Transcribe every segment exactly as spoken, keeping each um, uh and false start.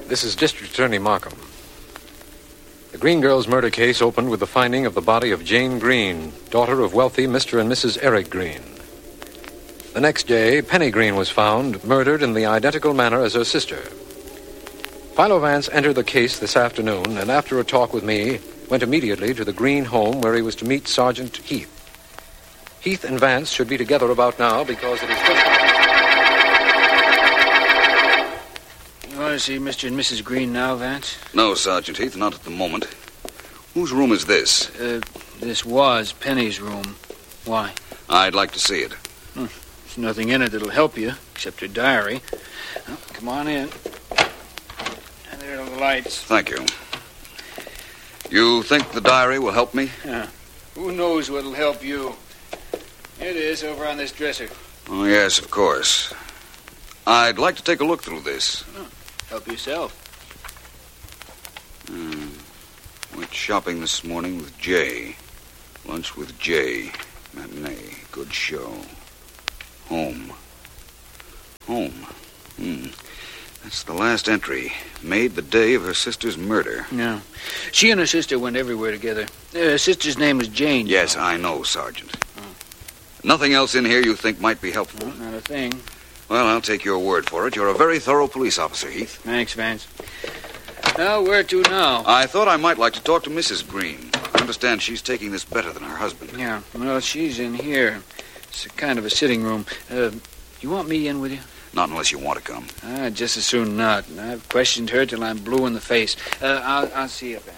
This is District Attorney Markham. The Green Girls murder case opened with the finding of the body of Jane Green, daughter of wealthy Mister and Missus Eric Green. The next day, Penny Green was found, murdered in the identical manner as her sister. Philo Vance entered the case this afternoon, and after a talk with me, went immediately to the Green home where he was to meet Sergeant Heath. Heath and Vance should be together about now because it is just... You want to see Mister and Missus Green now, Vance? No, Sergeant Heath, not at the moment. Whose room is this? Uh, this was Penny's room. Why? I'd like to see it. Hmm. There's nothing in it that'll help you, except her diary. Well, come on in. And there are the lights. Thank you. You think the diary will help me? Yeah. Who knows what'll help you? Here it is, over on this dresser. Oh, yes, of course. I'd like to take a look through this. Oh, help yourself. Hmm. Went shopping this morning with Jay. Lunch with Jay. Matinee. Good show. Home. Home. Hmm. That's the last entry. Made the day of her sister's murder. Yeah. She and her sister went everywhere together. Her sister's name was Jane. Yes, I know, Sergeant. Oh. Nothing else in here you think might be helpful? No, not a thing. Well, I'll take your word for it. You're a very thorough police officer, Heath. Thanks, Vance. Now, where to now? I thought I might like to talk to Missus Green. I understand she's taking this better than her husband. Yeah, well, she's in here. It's a kind of a sitting room. Uh, you want me in with you? Not unless you want to come. Ah, just as soon not. I've questioned her till I'm blue in the face. Uh, I'll, I'll see you,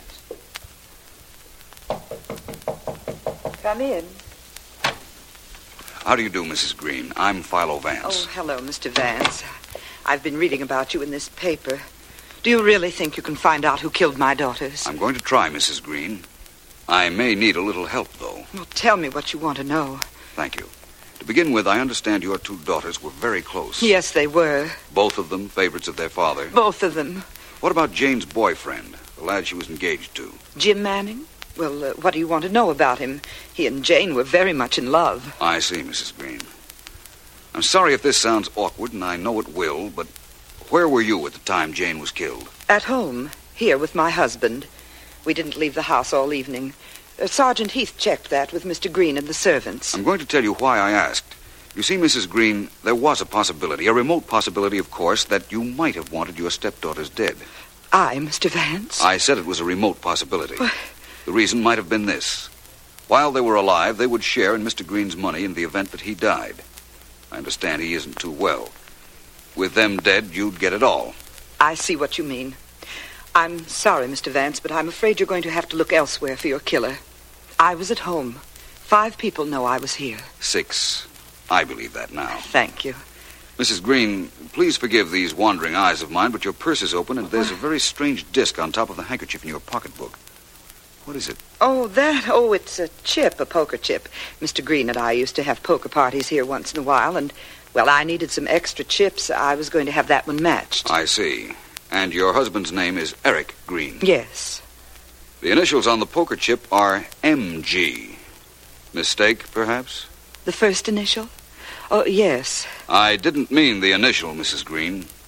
Vance. Come in. How do you do, Missus Green? I'm Philo Vance. Oh, hello, Mister Vance. I've been reading about you in this paper. Do you really think you can find out who killed my daughters? I'm going to try, Missus Green. I may need a little help, though. Well, tell me what you want to know. Thank you. To begin with, I understand your two daughters were very close. Yes, they were. Both of them favorites of their father? Both of them. What about Jane's boyfriend, the lad she was engaged to? Jim Manning? Well, uh, what do you want to know about him? He and Jane were very much in love. I see, Missus Green. I'm sorry if this sounds awkward, and I know it will, but where were you at the time Jane was killed? At home, here with my husband. We didn't leave the house all evening. Uh, Sergeant Heath checked that with Mister Green and the servants. I'm going to tell you why I asked. You see, Missus Green, there was a possibility, a remote possibility, of course, that you might have wanted your stepdaughters dead. I, Mister Vance? I said it was a remote possibility. What? The reason might have been this. While they were alive, they would share in Mister Green's money in the event that he died. I understand he isn't too well. With them dead, you'd get it all. I see what you mean. I'm sorry, Mister Vance, but I'm afraid you're going to have to look elsewhere for your killer. I was at home. Five people know I was here. Six. I believe that now. Thank you. Missus Green, please forgive these wandering eyes of mine, but your purse is open, and there's a very strange disc on top of the handkerchief in your pocketbook. What is it? Oh, that? Oh, it's a chip, a poker chip. Mister Green and I used to have poker parties here once in a while, and, well, I needed some extra chips. I was going to have that one matched. I see. And your husband's name is Eric Green? Yes. The initials on the poker chip are M G. Mistake, perhaps? The first initial? Oh, yes. I didn't mean the initial, Missus Green.